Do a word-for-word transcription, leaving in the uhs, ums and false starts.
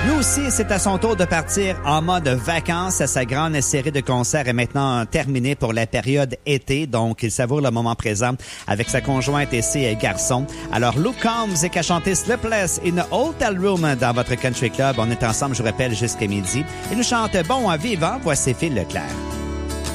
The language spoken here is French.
Lui aussi, c'est à son tour de partir en mode vacances. Sa grande série de concerts est maintenant terminée pour la période été, donc il savoure le moment présent avec sa conjointe et ses garçons. Alors, Luke Combs qui a chanté Sleepless in a Hotel Room dans votre Country Club. On est ensemble, je vous rappelle, jusqu'à midi. Il nous chante Bon vivant. Voici Phil Leclerc.